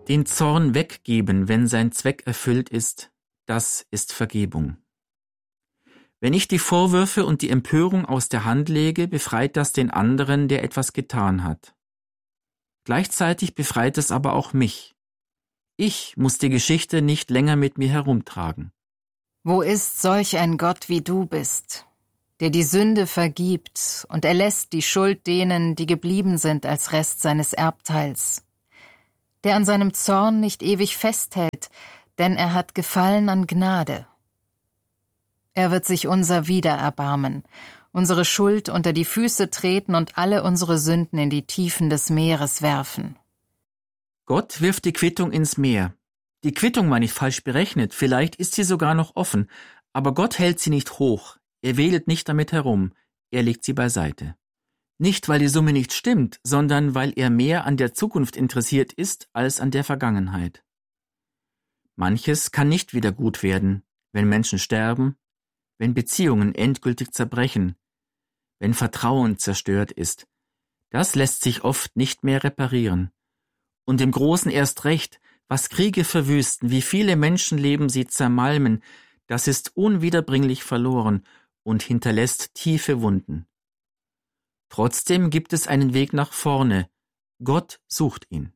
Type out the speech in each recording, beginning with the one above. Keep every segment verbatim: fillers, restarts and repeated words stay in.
Den Zorn weggeben, wenn sein Zweck erfüllt ist, das ist Vergebung. Wenn ich die Vorwürfe und die Empörung aus der Hand lege, befreit das den anderen, der etwas getan hat. Gleichzeitig befreit es aber auch mich. Ich muss die Geschichte nicht länger mit mir herumtragen. Wo ist solch ein Gott wie du bist, der die Sünde vergibt und erlässt die Schuld denen, die geblieben sind als Rest seines Erbteils, der an seinem Zorn nicht ewig festhält, denn er hat Gefallen an Gnade. Er wird sich unser wieder erbarmen, unsere Schuld unter die Füße treten und alle unsere Sünden in die Tiefen des Meeres werfen. Gott wirft die Quittung ins Meer. Die Quittung war nicht falsch berechnet, vielleicht ist sie sogar noch offen, aber Gott hält sie nicht hoch, er wedelt nicht damit herum, er legt sie beiseite. Nicht, weil die Summe nicht stimmt, sondern weil er mehr an der Zukunft interessiert ist als an der Vergangenheit. Manches kann nicht wieder gut werden, wenn Menschen sterben, wenn Beziehungen endgültig zerbrechen, wenn Vertrauen zerstört ist. Das lässt sich oft nicht mehr reparieren. Und im Großen erst recht, was Kriege verwüsten, wie viele Menschenleben sie zermalmen, das ist unwiederbringlich verloren und hinterlässt tiefe Wunden. Trotzdem gibt es einen Weg nach vorne. Gott sucht ihn.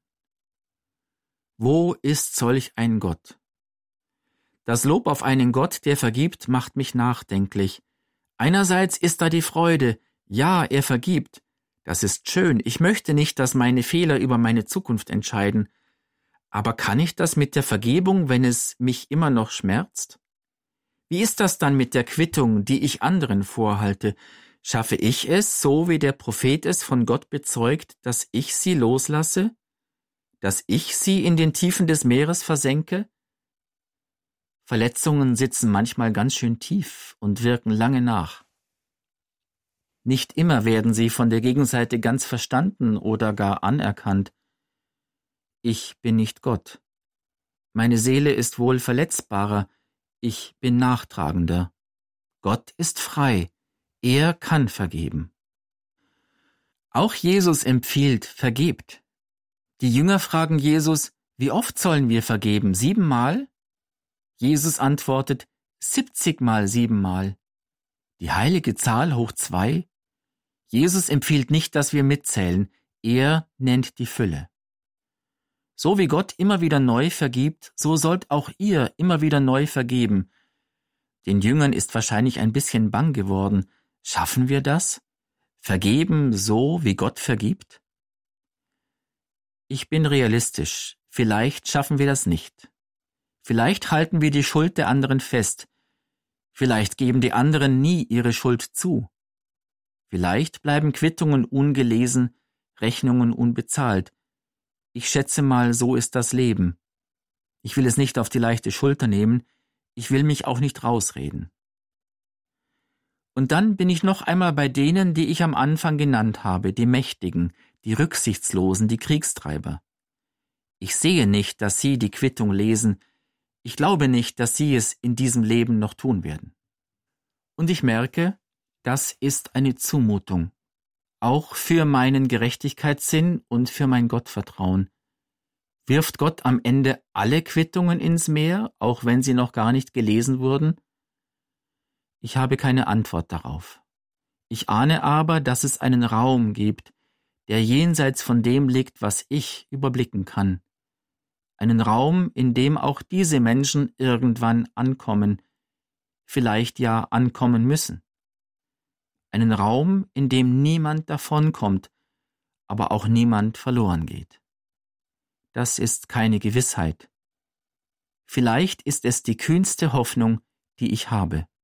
Wo ist solch ein Gott? Das Lob auf einen Gott, der vergibt, macht mich nachdenklich. Einerseits ist da die Freude, ja, er vergibt. Das ist schön, ich möchte nicht, dass meine Fehler über meine Zukunft entscheiden. Aber kann ich das mit der Vergebung, wenn es mich immer noch schmerzt? Wie ist das dann mit der Quittung, die ich anderen vorhalte? Schaffe ich es, so wie der Prophet es von Gott bezeugt, dass ich sie loslasse? Dass ich sie in den Tiefen des Meeres versenke? Verletzungen sitzen manchmal ganz schön tief und wirken lange nach. Nicht immer werden sie von der Gegenseite ganz verstanden oder gar anerkannt. Ich bin nicht Gott. Meine Seele ist wohl verletzbarer, ich bin nachtragender. Gott ist frei, er kann vergeben. Auch Jesus empfiehlt, vergebt. Die Jünger fragen Jesus, wie oft sollen wir vergeben, siebenmal? Jesus antwortet, siebzigmal siebenmal. Die heilige Zahl hoch zwei? Jesus empfiehlt nicht, dass wir mitzählen, er nennt die Fülle. So wie Gott immer wieder neu vergibt, so sollt auch ihr immer wieder neu vergeben. Den Jüngern ist wahrscheinlich ein bisschen bang geworden. Schaffen wir das? Vergeben so, wie Gott vergibt? Ich bin realistisch. Vielleicht schaffen wir das nicht. Vielleicht halten wir die Schuld der anderen fest. Vielleicht geben die anderen nie ihre Schuld zu. Vielleicht bleiben Quittungen ungelesen, Rechnungen unbezahlt. Ich schätze mal, so ist das Leben. Ich will es nicht auf die leichte Schulter nehmen, ich will mich auch nicht rausreden. Und dann bin ich noch einmal bei denen, die ich am Anfang genannt habe, die Mächtigen, die Rücksichtslosen, die Kriegstreiber. Ich sehe nicht, dass sie die Quittung lesen, ich glaube nicht, dass sie es in diesem Leben noch tun werden. Und ich merke, das ist eine Zumutung, auch für meinen Gerechtigkeitssinn und für mein Gottvertrauen. Wirft Gott am Ende alle Quittungen ins Meer, auch wenn sie noch gar nicht gelesen wurden? Ich habe keine Antwort darauf. Ich ahne aber, dass es einen Raum gibt, der jenseits von dem liegt, was ich überblicken kann. Einen Raum, in dem auch diese Menschen irgendwann ankommen, vielleicht ja ankommen müssen. Einen Raum, in dem niemand davonkommt, aber auch niemand verloren geht. Das ist keine Gewissheit. Vielleicht ist es die kühnste Hoffnung, die ich habe.